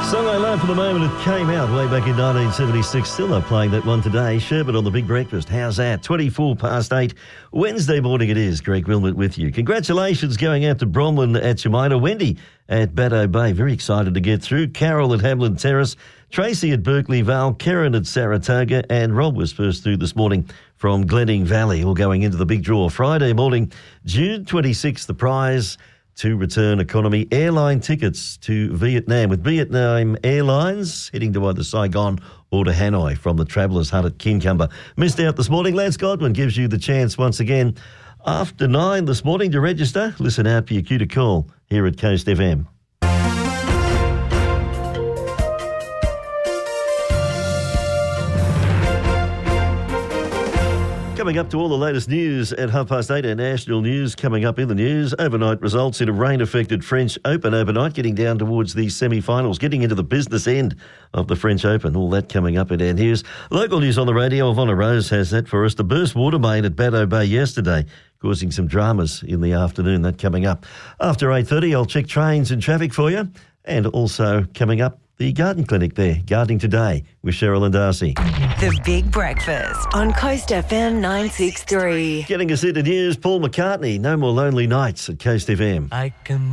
Song I love for the moment. It came out way back in 1976. Still are playing that one today. Sherbet on the Big Breakfast. How's that? 8:24. Wednesday morning it is. Greg Wilmot with you. Congratulations going out to Bronwyn at Jemina. Wendy at Baddo Bay. Very excited to get through. Carol at Hamlin Terrace. Tracy at Berkeley Vale. Karen at Saratoga. And Rob was first through this morning from Glenning Valley. All going into the big draw Friday morning, June 26th. The prize to return economy airline tickets to Vietnam, with Vietnam Airlines heading to either Saigon or to Hanoi from the Travellers Hut at Kincumber. Missed out this morning. Lance Godwin gives you the chance once again after 9 this morning to register. Listen out for your cue to call here at Coast FM. Coming up to all the latest news at 8:30, our national news coming up in the news. Overnight results in a rain-affected French Open overnight, getting down towards the semi-finals, getting into the business end of the French Open. All that coming up in our news. Local news on the radio. Ivonna Rose has that for us. The burst water main at Baddo Bay yesterday, causing some dramas in the afternoon. That coming up. After 8:30, I'll check trains and traffic for you. And also coming up, the garden clinic there, Gardening Today with Cheryl and Darcy. The Big Breakfast on Coast FM 963. Getting us into news, Paul McCartney, No More Lonely Nights at Coast FM. I can